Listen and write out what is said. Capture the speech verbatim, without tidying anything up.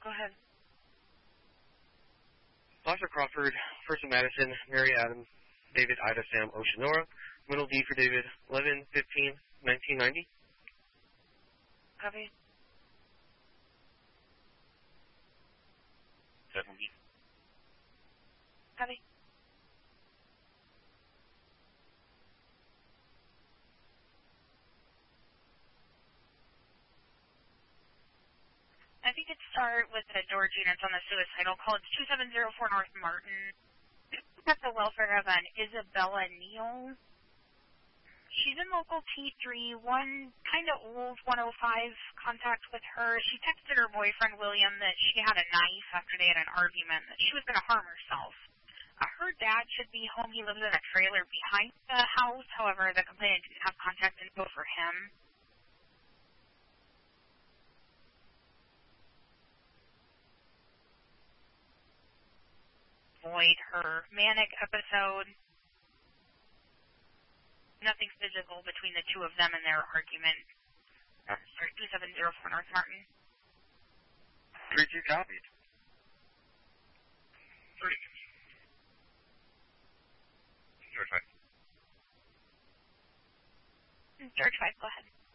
Go ahead. Foster Crawford, First and Madison, Mary Adams, David Ida Sam Oceanora, middle D for David, eleven fifteen nineteen ninety. Copy. seventy. Copy. I think it start with the George units on the suicidal call. It's two seven zero four North Martin. That's the welfare of an Isabella Neal. She's in local T three, one kind of old one oh five contact with her. She texted her boyfriend, William, that she had a knife after they had an argument, that she was going to harm herself. Uh, her dad should be home. He lives in a trailer behind the house. However, the complainant didn't have contact info for him. Avoid her manic episode. Nothing physical between the two of them and their argument. Uh, sorry, two seven zero four North Martin. three two copied. three. George five. George five, go ahead.